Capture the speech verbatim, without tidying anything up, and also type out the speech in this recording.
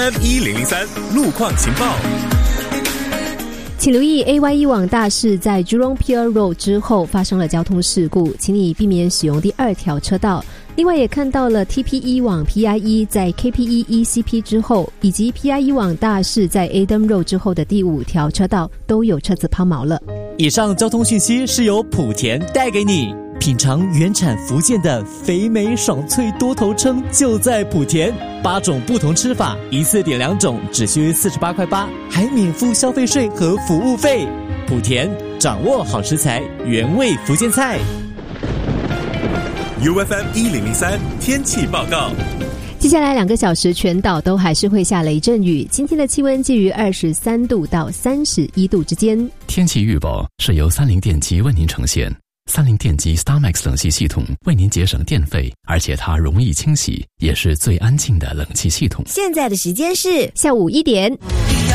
F M 一零零三路况情报。 请留意 A Y E 网大市在 Jurong Pier Road 之后发生了交通事故，请你避免使用第二条车道。另外也看到了 T P E 网 P I E 在 K P E E C P 之后，以及 P I E 网大市在 Adam Road 之后的第五条车道都有车子抛锚了。 以上交通讯息是由莆田带给你。品尝原产福建的肥美爽脆多头鲭就在莆田，八种不同吃法，一次点两种，只需四十八块八，还免付消费税和服务费。莆田掌握好食材，原味福建菜。 U F M 一零零三天气报告。 接下来两个小时全岛都还是会下雷阵雨，今天的气温介于二十三度到三十一度之间。 天气预报是由三菱电机为您呈现。三菱电机 StarMax 冷气系统为您节省电费，而且它容易清洗，也是最安静的冷气系统。 现在的时间是下午一点。